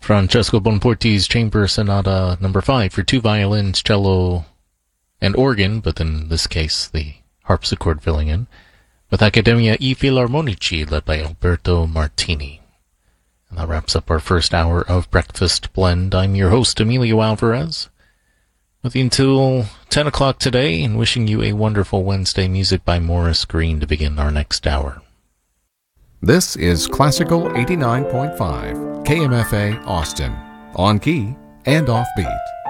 Francesco Bonforti's Chamber Sonata number 5 for 2 violins, cello, and organ, but in this case the harpsichord filling in, with Accademia I Filarmonici led by Alberto Martini. And that wraps up our first hour of Breakfast Blend. I'm your host, Emilio Alvarez, with you until 10 o'clock today, and wishing you a wonderful Wednesday. Music by Morris Green to begin our next hour. This is Classical 89.5, KMFA Austin, on key and offbeat.